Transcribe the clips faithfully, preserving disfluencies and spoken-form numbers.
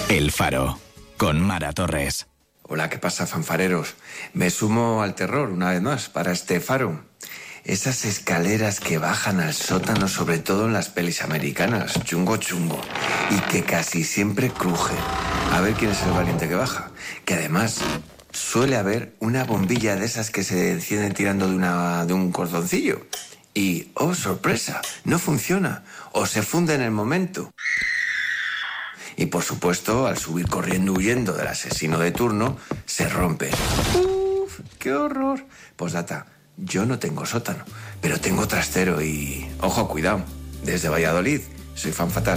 El Faro, con Mara Torres. Hola, ¿qué pasa, fanfareros? Me sumo al terror una vez más para este faro. Esas escaleras que bajan al sótano, sobre todo en las pelis americanas, chungo chungo, y que casi siempre crujen. A ver quién es el valiente que baja. Que además suele haber una bombilla de esas que se encienden tirando de, una, de un cordoncillo. Y, oh, sorpresa, no funciona o se funde en el momento. Y por supuesto, al subir corriendo huyendo del asesino de turno, se rompe. ¡Uf! ¡Qué horror! Postdata, yo no tengo sótano, pero tengo trastero y... Ojo, cuidado, desde Valladolid, soy fan fatal.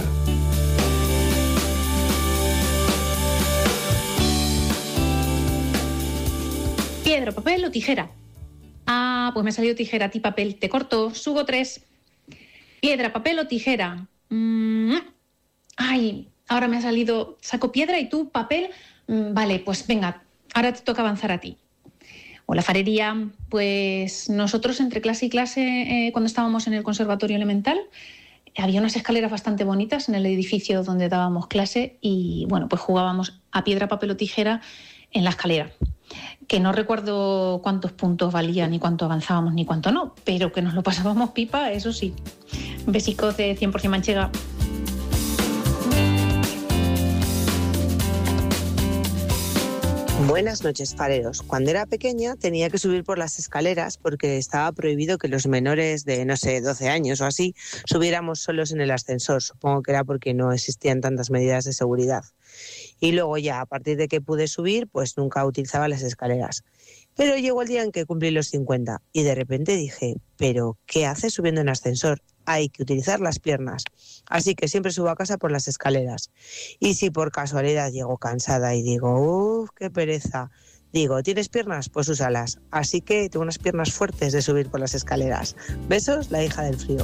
Piedra, papel o tijera. Ah, pues me ha salido tijera, a ti papel. Te corto, subo tres. Piedra, papel o tijera. Mm, ay... Ahora me ha salido, saco piedra y tú papel. Mm, vale, pues venga, ahora te toca avanzar a ti. Hola, farería. Pues nosotros entre clase y clase, eh, cuando estábamos en el Conservatorio Elemental, había unas escaleras bastante bonitas en el edificio donde dábamos clase y, bueno, pues jugábamos a piedra, papel o tijera en la escalera. Que no recuerdo cuántos puntos valía, ni cuánto avanzábamos, ni cuánto no, pero que nos lo pasábamos pipa, eso sí. Besicos de cien por ciento manchega. Buenas noches, fareros. Cuando era pequeña tenía que subir por las escaleras porque estaba prohibido que los menores de, no sé, doce años o así, subiéramos solos en el ascensor. Supongo que era porque no existían tantas medidas de seguridad. Y luego ya, a partir de que pude subir, pues nunca utilizaba las escaleras. Pero llegó el día en que cumplí los cincuenta y de repente dije, ¿pero qué haces subiendo en ascensor? Hay que utilizar las piernas. Así que siempre subo a casa por las escaleras. Y si por casualidad llego cansada y digo, uff, qué pereza, digo, ¿tienes piernas? Pues úsalas. Así que tengo unas piernas fuertes de subir por las escaleras. Besos, la hija del frío.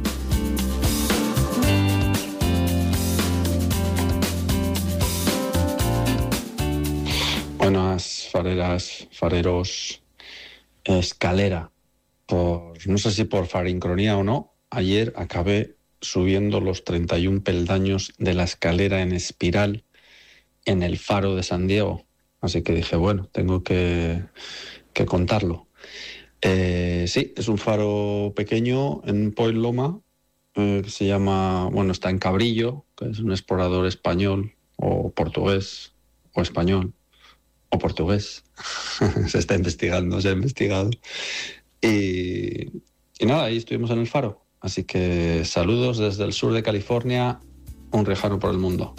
Buenas fareras, fareros. Escalera. Por, no sé si por farincronía o no, ayer acabé subiendo los treinta y un peldaños de la escalera en espiral en el Faro de San Diego. Así que dije, bueno, tengo que, que contarlo. Eh, sí, es un faro pequeño en Point Loma, eh, que se llama, bueno, está en Cabrillo, que es un explorador español o portugués o español o portugués. Se está investigando, se ha investigado. Y, y nada, ahí estuvimos en el Faro. Así que saludos desde el sur de California, un riojano por el mundo.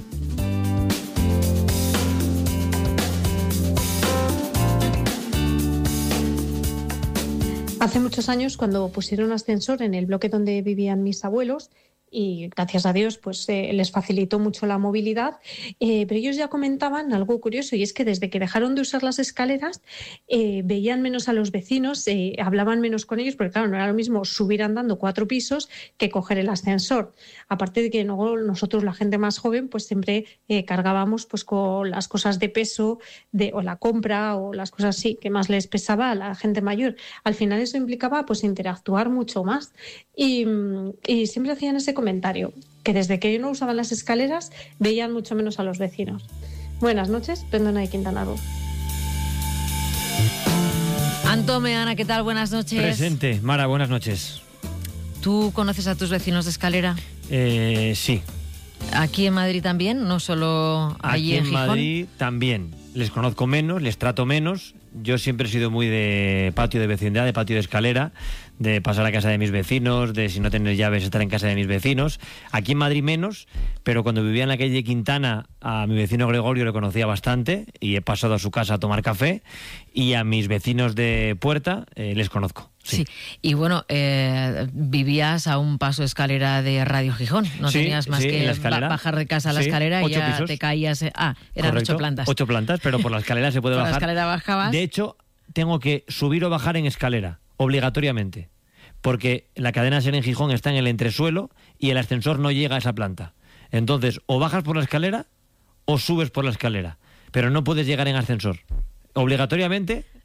Hace muchos años, cuando pusieron ascensor en el bloque donde vivían mis abuelos, y gracias a Dios pues eh, les facilitó mucho la movilidad, eh, pero ellos ya comentaban algo curioso, y es que desde que dejaron de usar las escaleras eh, veían menos a los vecinos, eh, hablaban menos con ellos, porque claro, no era lo mismo subir andando cuatro pisos que coger el ascensor. Aparte de que luego nosotros, la gente más joven, pues siempre eh, cargábamos pues con las cosas de peso de, o la compra o las cosas así que más les pesaba a la gente mayor. Al final eso implicaba pues interactuar mucho más, y, y siempre hacían ese comentario, que desde que yo no usaban las escaleras veían mucho menos a los vecinos. Buenas noches, Pendona de Quintana Roo. Antome, Ana, ¿qué tal? Buenas noches. Presente. Mara, buenas noches. ¿Tú conoces a tus vecinos de escalera? Eh, sí. ¿Aquí en Madrid también? ¿No solo allí Aquí en en Gijón? Madrid también. Les conozco menos, les trato menos. Yo siempre he sido muy de patio de vecindad, de patio de escalera, de pasar a casa de mis vecinos, de si no tener llaves estar en casa de mis vecinos. Aquí en Madrid menos, pero cuando vivía en la calle Quintana a mi vecino Gregorio le conocía bastante y he pasado a su casa a tomar café, y a mis vecinos de Puerta eh, les conozco. Sí. Sí, y bueno, eh, vivías a un paso de escalera de Radio Gijón, no sí, tenías más sí, que ba- bajar de casa a la sí, escalera y ocho ya pisos. te caías. eh, Ah, eran Correcto, ocho plantas. Ocho plantas, pero por la escalera se puede Por la bajar. escalera bajabas. De hecho, tengo que subir o bajar en escalera, obligatoriamente, porque la cadena SER en Gijón está en el entresuelo y el ascensor no llega a esa planta. Entonces, o bajas por la escalera o subes por la escalera, pero no puedes llegar en ascensor. Obligatoriamente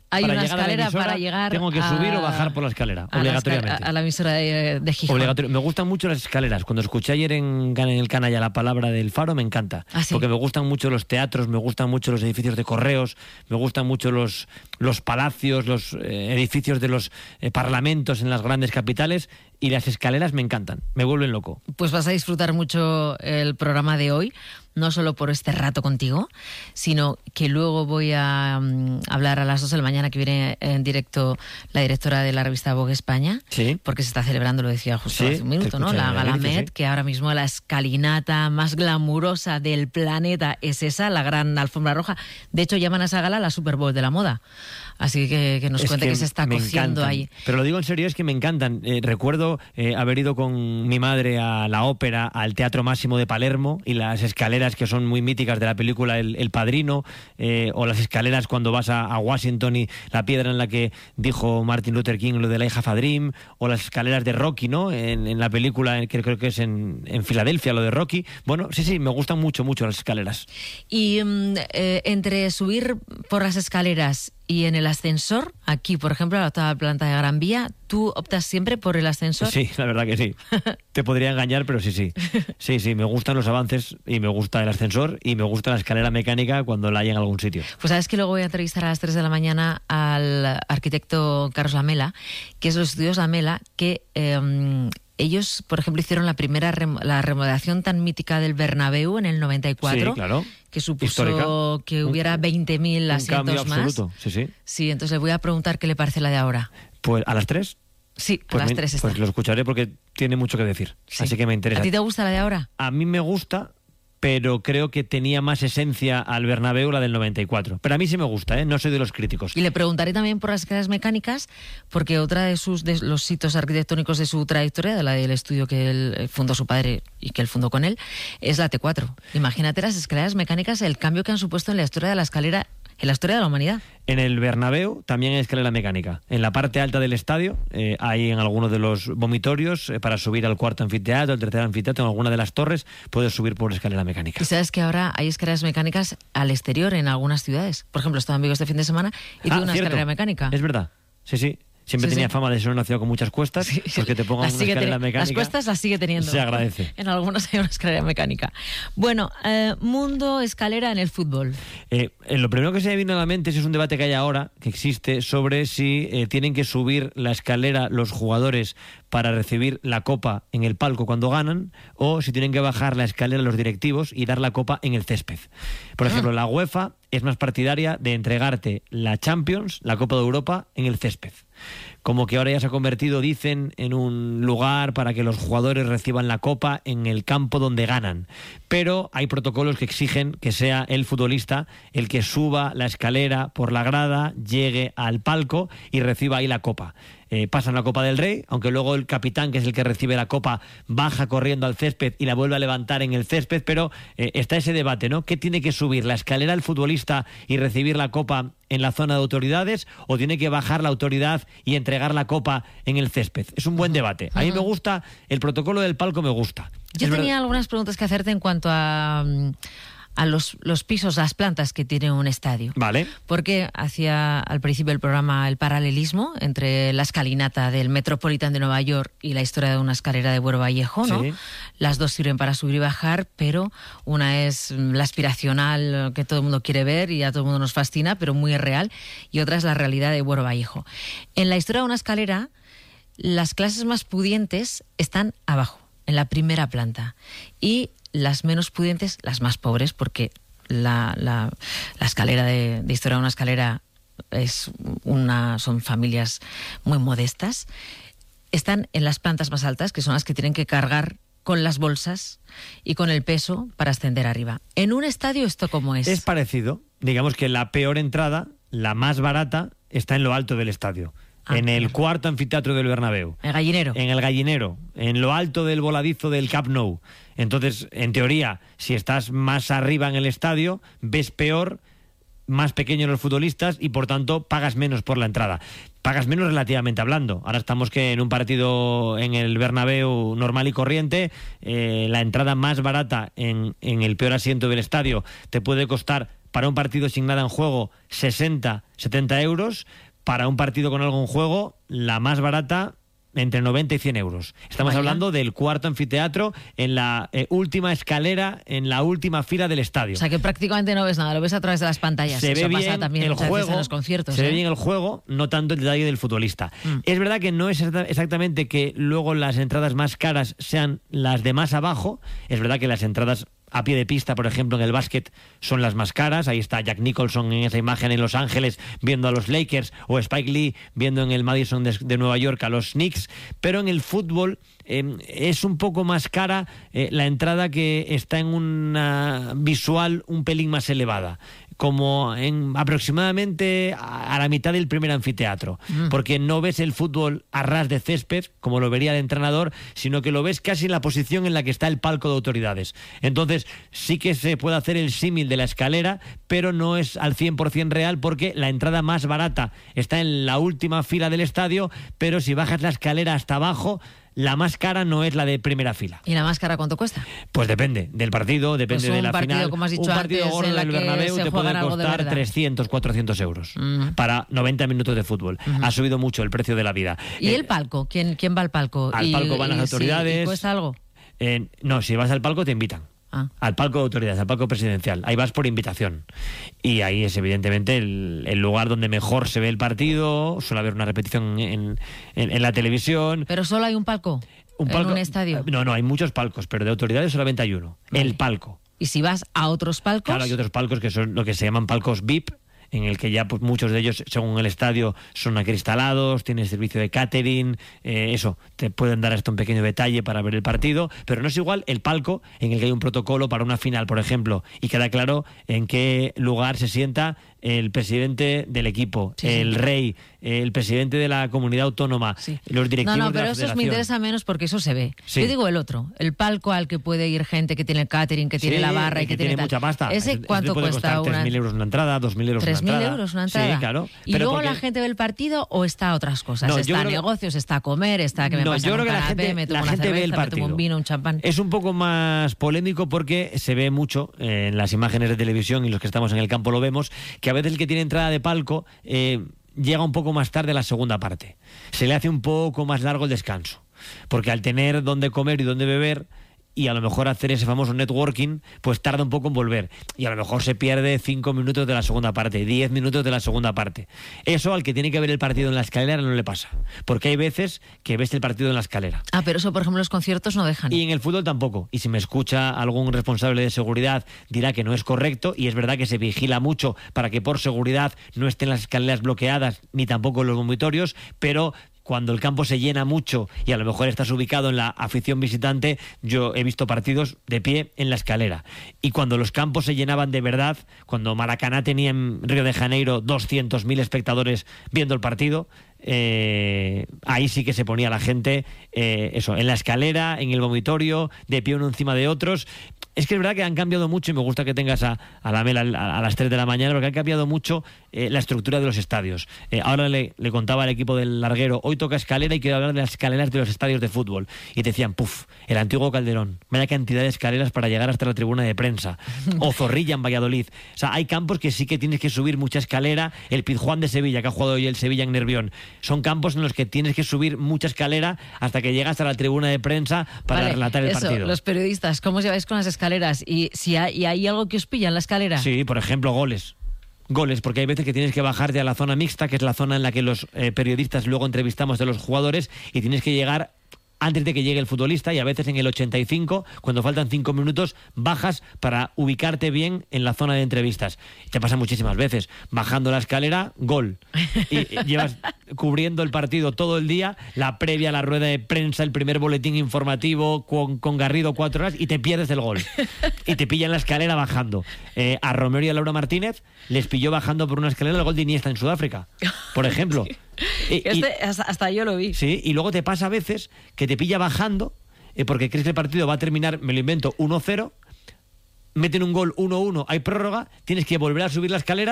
Hay para una llegar escalera a la emisora, para llegar tengo que a, subir o bajar por la escalera, a obligatoriamente. La, a la emisora de, de Gijón. Obligatorio. Me gustan mucho las escaleras. Cuando escuché ayer en, en el Canalla la palabra del Faro, me encanta. ¿Ah, sí? Porque me gustan mucho los teatros, me gustan mucho los edificios de correos, me gustan mucho los, los palacios, los eh, edificios de los eh, parlamentos en las grandes capitales, y las escaleras me encantan, me vuelven loco. Pues vas a disfrutar mucho el programa de hoy, no solo por este rato contigo, sino que luego voy a um, hablar a las dos de la mañana, que viene en directo la directora de la revista Vogue España, sí, porque se está celebrando, lo decía justo sí, hace un minuto, ¿no? La Gala Met, sí, que ahora mismo la escalinata más glamurosa del planeta es esa, la gran alfombra roja. De hecho, llaman a esa gala la Super Bowl de la moda. Así que, que nos es cuente que qué se está me cociendo encantan. ahí. Pero lo digo en serio, es que me encantan. Eh, recuerdo eh, haber ido con mi madre a la ópera, al Teatro Máximo de Palermo, y las escaleras que son muy míticas de la película El, el Padrino, eh, o las escaleras cuando vas a, a Washington y la piedra en la que dijo Martin Luther King lo de la hija Fadrim, o las escaleras de Rocky, ¿no? En, en la película, que creo que es en, en Filadelfia, lo de Rocky. Bueno, sí, sí, me gustan mucho, mucho las escaleras. Y eh, entre subir por las escaleras y en el ascensor, aquí, por ejemplo, a la octava planta de Gran Vía, ¿tú optas siempre por el ascensor? Sí, la verdad que sí. Te podría engañar, pero sí, sí. Sí, sí, me gustan los avances y me gusta el ascensor y me gusta la escalera mecánica cuando la hay en algún sitio. Pues sabes que luego voy a entrevistar a las tres de la mañana al arquitecto Carlos Lamela, que es los estudios Lamela, que eh, ellos, por ejemplo, hicieron la primera rem la remodelación tan mítica del Bernabéu en el noventa y cuatro. Sí, claro. Que supuso histórica, que hubiera veinte mil asientos cambio más. Absoluto, sí, sí. Sí, entonces le voy a preguntar qué le parece la de ahora. Pues a las tres. Sí, a pues las me, tres está. Pues lo escucharé porque tiene mucho que decir, sí, así que me interesa. ¿A ti te gusta la de ahora? A mí me gusta, pero creo que tenía más esencia al Bernabéu la del noventa y cuatro. Pero a mí sí me gusta, ¿eh? No soy de los críticos. Y le preguntaré también por las escaleras mecánicas, porque otra de sus de los hitos arquitectónicos de su trayectoria, de la del estudio que él fundó su padre y que él fundó con él, es la T cuatro. Imagínate las escaleras mecánicas, el cambio que han supuesto en la historia de la escalera, en la historia de la humanidad. En el Bernabéu también hay escalera mecánica. En la parte alta del estadio eh, hay en algunos de los vomitorios eh, para subir al cuarto anfiteatro, al tercer anfiteatro, en alguna de las torres puedes subir por escalera mecánica. Y sabes que ahora hay escaleras mecánicas al exterior en algunas ciudades. Por ejemplo, estaba en Vigo este fin de semana y ah, tuve una cierto. escalera mecánica. Es verdad, sí, sí. Siempre sí, tenía sí. fama de ser una ciudad con muchas cuestas, sí, sí. Porque te pongan las una escalera mecánica. Las cuestas las sigue teniendo. Se agradece. En algunas hay una escalera mecánica. Bueno, eh, mundo escalera en el fútbol. Eh, lo primero que se me vino a la mente es un debate que hay ahora, que existe, sobre si eh, tienen que subir la escalera los jugadores para recibir la copa en el palco cuando ganan, o si tienen que bajar la escalera los directivos y dar la copa en el césped. Por ejemplo, ah. la UEFA es más partidaria de entregarte la Champions, la Copa de Europa, en el césped. Como que ahora ya se ha convertido, dicen, en un lugar para que los jugadores reciban la copa en el campo donde ganan. Pero hay protocolos que exigen que sea el futbolista el que suba la escalera por la grada, llegue al palco y reciba ahí la copa. Eh, pasan la Copa del Rey, aunque luego el capitán, que es el que recibe la copa, baja corriendo al césped y la vuelve a levantar en el césped, pero eh, está ese debate, ¿no? ¿Qué tiene que subir, la escalera el futbolista y recibir la copa en la zona de autoridades, o tiene que bajar la autoridad y entregar la copa en el césped? Es un buen debate. A mí me gusta, el protocolo del palco me gusta. Yo es tenía verdad. algunas preguntas que hacerte en cuanto a... a los, los pisos, las plantas que tiene un estadio. Vale. Porque hacía al principio del programa el paralelismo entre la escalinata del Metropolitan de Nueva York y la historia de una escalera de Buero Vallejo, ¿no? Sí. Las dos sirven para subir y bajar, pero una es la aspiracional que todo el mundo quiere ver y a todo el mundo nos fascina, pero muy real, y otra es la realidad de Buero Vallejo. En la historia de una escalera, las clases más pudientes están abajo, en la primera planta, y las menos pudientes, las más pobres, porque la, la, la escalera de, de historia de una escalera es una, son familias muy modestas, están en las plantas más altas, que son las que tienen que cargar con las bolsas y con el peso para ascender arriba. En un estadio, ¿esto cómo es? Es parecido. Digamos que la peor entrada, la más barata, está en lo alto del estadio. Ah, en el cuarto anfiteatro del Bernabéu. El gallinero. En el gallinero, en lo alto del voladizo del Camp Nou. Entonces, en teoría, si estás más arriba en el estadio, ves peor, más pequeños los futbolistas y, por tanto, pagas menos por la entrada. Pagas menos relativamente hablando. Ahora estamos que en un partido en el Bernabéu normal y corriente, eh, la entrada más barata en, en el peor asiento del estadio te puede costar para un partido sin nada en juego, sesenta, setenta euros. Para un partido con algo en juego, la más barata, entre noventa y cien euros. Estamos Vaya. hablando del cuarto anfiteatro en la eh, última escalera, en la última fila del estadio. O sea que prácticamente no ves nada, lo ves a través de las pantallas. Se Eso ve bien pasa también el muchas juego, veces en los conciertos. se ¿eh? ve bien el juego, no tanto el detalle del futbolista. Mm. Es verdad que no es exactamente que luego las entradas más caras sean las de más abajo. Es verdad que las entradas a pie de pista, por ejemplo, en el básquet son las más caras. Ahí está Jack Nicholson en esa imagen en Los Ángeles viendo a los Lakers, o Spike Lee viendo en el Madison de, de Nueva York a los Knicks. Pero en el fútbol eh, es un poco más cara eh, la entrada, que está en una visual un pelín más elevada, como en aproximadamente a la mitad del primer anfiteatro, mm. porque no ves el fútbol a ras de césped, como lo vería el entrenador, sino que lo ves casi en la posición en la que está el palco de autoridades. Entonces sí que se puede hacer el símil de la escalera, pero no es al cien por ciento real, porque la entrada más barata está en la última fila del estadio, pero si bajas la escalera hasta abajo, la más cara no es la de primera fila. ¿Y la más cara cuánto cuesta? Pues depende del partido, depende pues de la partido, final. Como has dicho un partido antes, gordo del Bernabéu te puede costar trescientos, cuatrocientos euros mm. para noventa minutos de fútbol. Mm. Ha subido mucho el precio de la vida. ¿Y eh, el palco? ¿Quién, quién va al palco? Al y, palco van y, las autoridades. Sí, ¿y cuesta algo? Eh, no, si vas al palco te invitan. Ah. Al palco de autoridades, al palco presidencial. Ahí vas por invitación. Y ahí es evidentemente el, el lugar donde mejor se ve el partido. Suele haber una repetición en, en, en la televisión. ¿Pero solo hay un palco? ¿Un palco? ¿En un estadio? No, no, hay muchos palcos, pero de autoridades solamente hay uno. Vale. El palco. ¿Y si vas a otros palcos? Claro, hay otros palcos que son lo que se llaman palcos V I P, en el que ya pues, muchos de ellos, según el estadio, son acristalados, tienen servicio de catering, eh, eso, te pueden dar hasta un pequeño detalle para ver el partido, pero no es igual el palco en el que hay un protocolo para una final, por ejemplo, y queda claro en qué lugar se sienta el presidente del equipo, sí, el sí. rey, el presidente de la comunidad autónoma, sí. los directivos no, no, de la pero eso me interesa menos porque eso se ve. Sí. Yo digo el otro, el palco al que puede ir gente que tiene el catering, que tiene sí, la barra y que, que tiene, tiene mucha pasta. ¿Ese Ese cuánto puede cuesta? Costar tres mil euros una entrada, dos mil euros una entrada. tres mil euros una entrada. Sí, claro. ¿Y pero luego porque... la gente ve el partido o está a otras cosas? No, está a negocios, que... está a comer, está que me no, pasa yo creo un que la canapé, gente, me tomo la una gente cerveza, ve el partido. me tomo un vino, un champán. Es un poco más polémico porque se ve mucho eh, en las imágenes de televisión, y los que estamos en el campo lo vemos, que a veces el que tiene entrada de palco eh, llega un poco más tarde a la segunda parte. Se le hace un poco más largo el descanso, porque al tener dónde comer y dónde beber, y a lo mejor hacer ese famoso networking, pues tarda un poco en volver. Y a lo mejor se pierde cinco minutos de la segunda parte, diez minutos de la segunda parte. Eso al que tiene que ver el partido en la escalera no le pasa. Porque hay veces que ves el partido en la escalera. Ah, pero eso, por ejemplo, los conciertos no dejan. Y en el fútbol tampoco. Y si me escucha algún responsable de seguridad, dirá que no es correcto. Y es verdad que se vigila mucho para que por seguridad no estén las escaleras bloqueadas, ni tampoco los vomitorios, pero... cuando el campo se llena mucho y a lo mejor estás ubicado en la afición visitante, yo he visto partidos de pie en la escalera. Y cuando los campos se llenaban de verdad, cuando Maracaná tenía en Río de Janeiro doscientos mil espectadores viendo el partido, eh, ahí sí que se ponía la gente, eh, eso, en la escalera, en el vomitorio, de pie uno encima de otros. Es que es verdad que han cambiado mucho, y me gusta que tengas a, a la Mela a, a las tres de la mañana, porque han cambiado mucho eh, la estructura de los estadios. Eh, ahora le, le contaba al equipo del Larguero, hoy toca escalera y quiero hablar de las escaleras de los estadios de fútbol. Y te decían, puf, el antiguo Calderón, vaya cantidad de escaleras para llegar hasta la tribuna de prensa. O Zorrilla en Valladolid. O sea, hay campos que sí que tienes que subir mucha escalera. El Pizjuán de Sevilla, que ha jugado hoy el Sevilla en Nervión. Son campos en los que tienes que subir mucha escalera hasta que llegas a la tribuna de prensa para vale, relatar el eso, partido. Los periodistas, ¿cómo os lleváis con las escaleras? Y si hay, y hay algo que os pilla en la escalera. Sí, por ejemplo, goles. Goles, porque hay veces que tienes que bajarte a la zona mixta, que es la zona en la que los eh, periodistas luego entrevistamos de los jugadores, y tienes que llegar antes de que llegue el futbolista, y a veces en el ochenta y cinco, cuando faltan cinco minutos, bajas para ubicarte bien en la zona de entrevistas. Te pasa muchísimas veces. Bajando la escalera, gol. Y llevas cubriendo el partido todo el día, la previa, la rueda de prensa, el primer boletín informativo con, con Garrido cuatro horas, y te pierdes el gol. Y te pillan la escalera bajando. Eh, a Romero y a Laura Martínez les pilló bajando por una escalera el gol de Iniesta en Sudáfrica, por ejemplo. Y, este, y, hasta, hasta yo lo vi. Sí, y luego te pasa a veces que te pilla bajando eh, porque crees que el partido va a terminar, me lo invento, uno cero, meten un gol uno uno, hay prórroga, tienes que volver a subir la escalera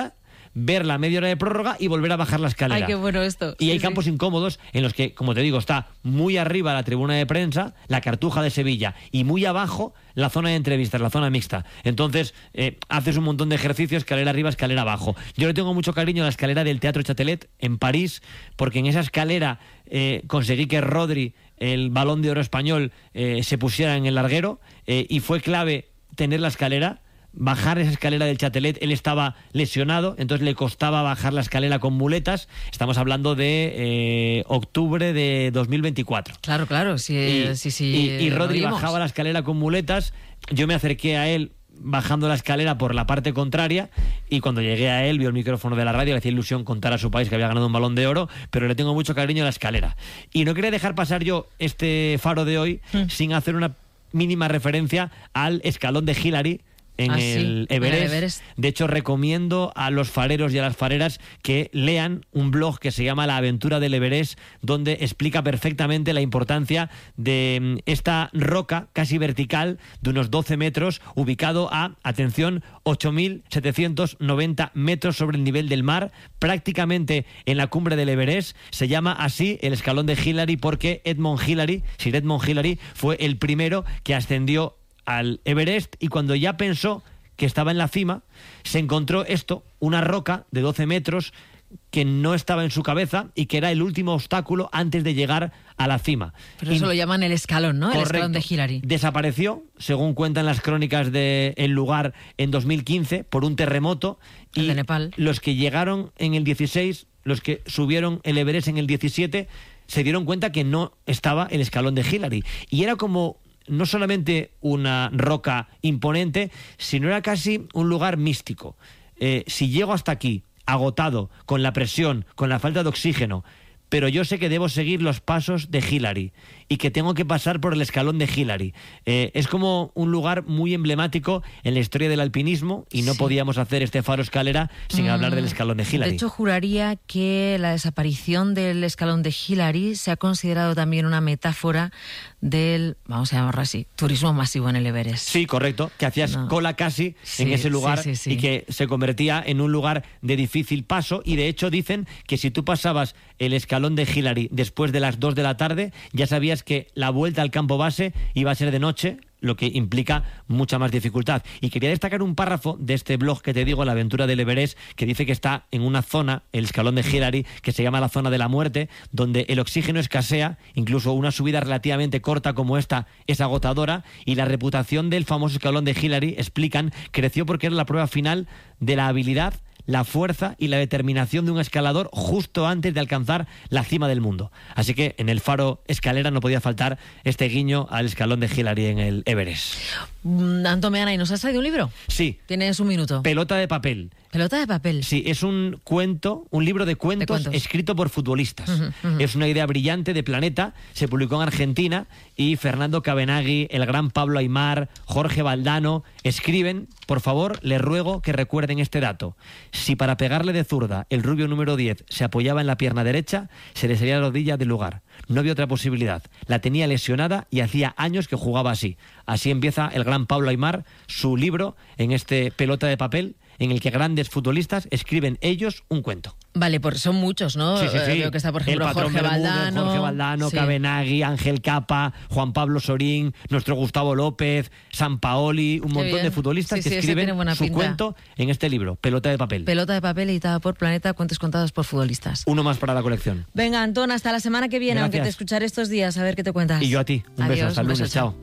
ver la media hora de prórroga y volver a bajar la escalera. Ay, qué bueno esto. Y sí, hay sí. campos incómodos en los que, como te digo, está muy arriba la tribuna de prensa, la Cartuja de Sevilla, y muy abajo la zona de entrevistas, la zona mixta. Entonces, eh, haces un montón de ejercicios, escalera arriba, escalera abajo. Yo le tengo mucho cariño a la escalera del Teatro Châtelet en París, porque en esa escalera eh, conseguí que Rodri, el Balón de Oro español, eh, se pusiera en el larguero, eh, y fue clave tener la escalera, bajar esa escalera del Châtelet. Él estaba lesionado, entonces le costaba bajar la escalera con muletas. Estamos hablando de eh, octubre de dos mil veinticuatro. Claro, claro, sí, y, sí, sí. Y, y Rodri lo vimos. bajaba la escalera con muletas. Yo me acerqué a él bajando la escalera por la parte contraria, y cuando llegué a él vio el micrófono de la radio, le hacía ilusión contar a su país que había ganado un Balón de Oro, pero le tengo mucho cariño a la escalera. Y no quería dejar pasar yo este faro de hoy mm. sin hacer una mínima referencia al escalón de Hillary en, ah, el sí, Everest. en el Everest. De hecho, recomiendo a los fareros y a las fareras que lean un blog que se llama La aventura del Everest, donde explica perfectamente la importancia de esta roca casi vertical de unos doce metros, ubicado a, atención, ocho mil setecientos noventa metros sobre el nivel del mar, prácticamente en la cumbre del Everest. Se llama así el escalón de Hillary porque Edmund Hillary, Sir Edmund Hillary, fue el primero que ascendió al Everest, y cuando ya pensó que estaba en la cima, se encontró esto, una roca de doce metros que no estaba en su cabeza y que era el último obstáculo antes de llegar a la cima. Pero eso y, lo llaman el escalón, ¿no? Correcto. El escalón de Hillary. Desapareció, según cuentan las crónicas del lugar, en dos mil quince por un terremoto. El y de Nepal. Los que llegaron en el dieciséis, los que subieron el Everest en el diecisiete, se dieron cuenta que no estaba el escalón de Hillary. Y era como no solamente una roca imponente, sino era casi un lugar místico. Eh, si llego hasta aquí, agotado, con la presión, con la falta de oxígeno, pero yo sé que debo seguir los pasos de Hillary y que tengo que pasar por el escalón de Hillary. Eh, es como un lugar muy emblemático en la historia del alpinismo, y no sí. podíamos hacer este faro escalera sin mm, hablar del escalón de Hillary. De hecho, juraría que la desaparición del escalón de Hillary se ha considerado también una metáfora del, vamos a llamarlo así, turismo masivo en el Everest. Sí, correcto, que hacías no. cola casi sí, en ese lugar sí, sí, sí. y que se convertía en un lugar de difícil paso, y de hecho dicen que si tú pasabas el escalón de Hillary después de las dos de la tarde, ya sabías que la vuelta al campo base iba a ser de noche, lo que implica mucha más dificultad. Y quería destacar un párrafo de este blog que te digo, La aventura del Everest, que dice que está en una zona, el escalón de Hillary, que se llama la zona de la muerte, donde el oxígeno escasea, incluso una subida relativamente corta como esta es agotadora, y la reputación del famoso escalón de Hillary, explican, creció porque era la prueba final de la habilidad, la fuerza y la determinación de un escalador justo antes de alcanzar la cima del mundo. Así que en el faro escalera no podía faltar este guiño al escalón de Hillary en el Everest. Mm, Antón Meana, ¿y nos has traído un libro? Sí. Tienes un minuto. Pelota de papel. ¿Pelota de papel? Sí, es un cuento, un libro de cuentos, de cuentos. escrito por futbolistas. Uh-huh, uh-huh. Es una idea brillante de Planeta, se publicó en Argentina, y Fernando Cabenagui, el gran Pablo Aimar, Jorge Valdano escriben. Por favor, les ruego que recuerden este dato. Si para pegarle de zurda el rubio número diez se apoyaba en la pierna derecha, se le salía la rodilla del lugar. No había otra posibilidad. La tenía lesionada y hacía años que jugaba así. Así empieza el gran Pablo Aimar su libro en este Pelota de papel, en el que grandes futbolistas escriben ellos un cuento. Vale, porque son muchos, ¿no? Sí, sí, sí. Creo que está, por ejemplo, el patrón Jorge Bermúdez, Valdano. Jorge Valdano, sí. Cabenagui, Ángel Capa, Juan Pablo Sorín, nuestro Gustavo López, Sampaoli, un Qué montón bien. de futbolistas sí, que sí, escriben su pinta. cuento en este libro, Pelota de papel. Pelota de papel, editada por Planeta, cuentos contados por futbolistas. Uno más para la colección. Venga, Antón, hasta la semana que viene, Gracias. aunque te escucharé estos días, a ver qué te cuentas. Y yo a ti. Un Adiós, beso, hasta el un beso, lunes, chao.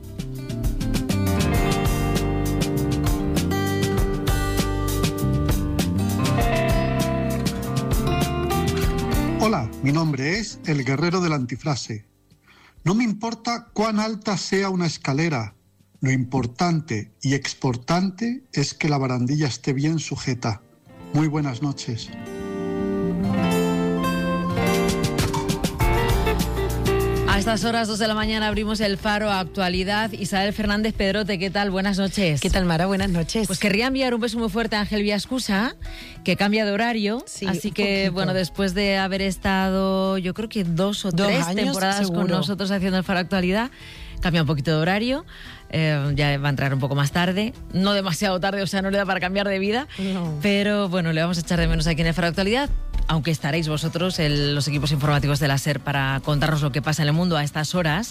Hola, mi nombre es el guerrero de la antifrase. No me importa cuán alta sea una escalera, lo importante y exportante es que la barandilla esté bien sujeta. Muy buenas noches. A estas horas, dos de la mañana, abrimos el faro a actualidad. Isabel Fernández Pedrote, ¿qué tal? Buenas noches. ¿Qué tal, Mara? Buenas noches. Pues querría enviar un beso muy fuerte a Ángel Viascusa, que cambia de horario. Sí, así que, poquito. bueno, después de haber estado, yo creo que dos o dos tres años, temporadas seguro. con nosotros haciendo el faro a actualidad, cambia un poquito de horario. eh, ya va a entrar un poco más tarde, no demasiado tarde, o sea, no le da para cambiar de vida, no. Pero bueno, le vamos a echar de menos aquí en el Faro Actualidad, aunque estaréis vosotros, el, los equipos informativos de la SER, para contarnos lo que pasa en el mundo a estas horas.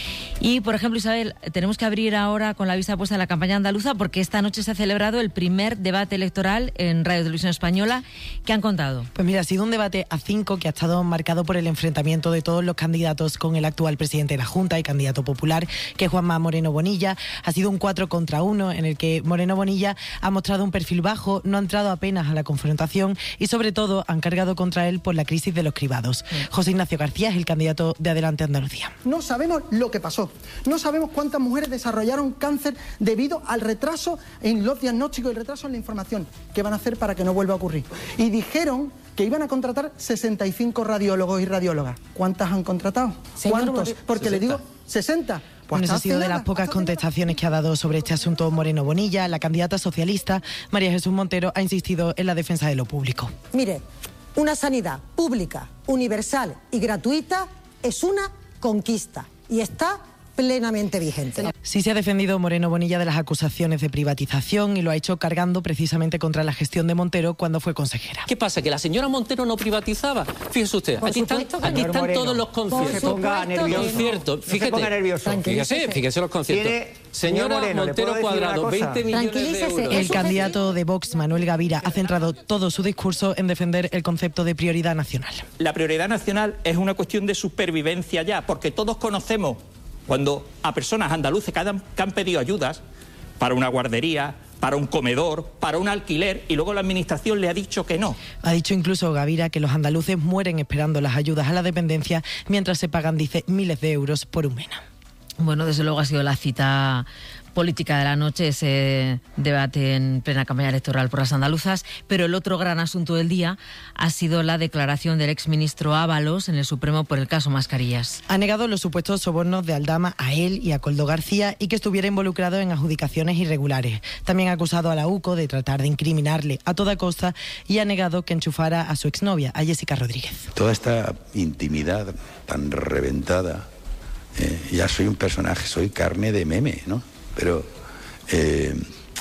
Y, por ejemplo, Isabel, tenemos que abrir ahora con la vista puesta en la campaña andaluza, porque esta noche se ha celebrado el primer debate electoral en Radio Televisión Española. ¿Qué han contado? Pues mira, ha sido un debate a cinco que ha estado marcado por el enfrentamiento de todos los candidatos con el actual presidente de la Junta y candidato popular, que es Juanma Moreno Bonilla. Ha sido un cuatro contra uno en el que Moreno Bonilla ha mostrado un perfil bajo, no ha entrado apenas a la confrontación y, sobre todo, han cargado contra él por la crisis de los cribados. Sí. José Ignacio García es el candidato de Adelante Andalucía. No sabemos lo que pasó. No sabemos cuántas mujeres desarrollaron cáncer debido al retraso en los diagnósticos y el retraso en la información. ¿Qué van a hacer para que no vuelva a ocurrir? Y dijeron que iban a contratar sesenta y cinco radiólogos y radiólogas. ¿Cuántas han contratado? ¿Cuántos? Porque le digo sesenta. Pues esa ha sido de las pocas contestaciones que ha dado sobre este asunto Moreno Bonilla. La candidata socialista, María Jesús Montero, ha insistido en la defensa de lo público. Mire, una sanidad pública, universal y gratuita es una conquista y está plenamente vigente. Sí se ha defendido Moreno Bonilla de las acusaciones de privatización y lo ha hecho cargando precisamente contra la gestión de Montero cuando fue consejera. ¿Qué pasa? ¿Que la señora Montero no privatizaba? Fíjese usted, aquí están, aquí están Moreno, todos los conciertos. No se ponga nervioso. Conciertos. Fíjate, no se ponga nervioso. Fíjese, fíjese los conciertos. ¿Tiene, señora Moreno, Montero Cuadrado, veinte millones de euros. El candidato de Vox, Manuel Gavira, ha centrado todo su discurso en defender el concepto de prioridad nacional. La prioridad nacional es una cuestión de supervivencia ya, porque todos conocemos cuando a personas andaluces que han, que han pedido ayudas para una guardería, para un comedor, para un alquiler, y luego la administración le ha dicho que no. Ha dicho incluso Gavira que los andaluces mueren esperando las ayudas a la dependencia mientras se pagan, dice, miles de euros por un MENA. Bueno, desde luego ha sido la cita política de la noche, ese debate en plena campaña electoral por las andaluzas, pero el otro gran asunto del día ha sido la declaración del exministro Ábalos en el Supremo por el caso Mascarillas. Ha negado los supuestos sobornos de Aldama a él y a Coldo García y que estuviera involucrado en adjudicaciones irregulares. También ha acusado a la UCO de tratar de incriminarle a toda costa y ha negado que enchufara a su exnovia, a Jessica Rodríguez. Toda esta intimidad tan reventada, eh, ya soy un personaje, soy carne de meme, ¿no? Pero eh,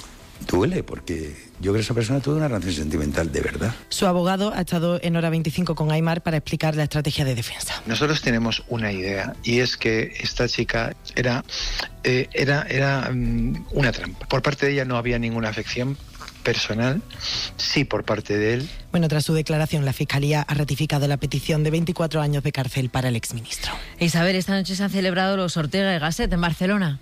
duele porque yo creo que esa persona tuvo una relación sentimental de verdad. Su abogado ha estado en Hora veinticinco con Aimar para explicar la estrategia de defensa. Nosotros tenemos una idea y es que esta chica era, eh, era, era um, una trampa. Por parte de ella no había ninguna afección personal, sí por parte de él. Bueno, tras su declaración, la Fiscalía ha ratificado la petición de veinticuatro años de cárcel para el exministro. Isabel, esta noche se han celebrado los Ortega y Gasset en Barcelona.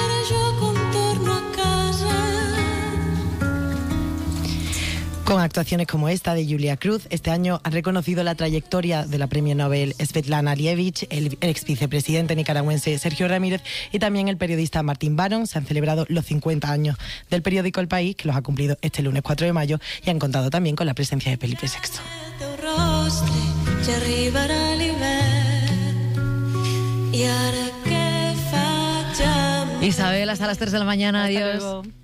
Con actuaciones como esta de Julia Cruz, este año han reconocido la trayectoria de la premio Nobel Svetlana Alievich, el ex vicepresidente nicaragüense Sergio Ramírez y también el periodista Martín Barón. Se han celebrado los cincuenta años del periódico El País, que los ha cumplido este lunes cuatro de mayo, y han contado también con la presencia de Felipe sexto. Isabel, hasta las tres de la mañana. Adiós.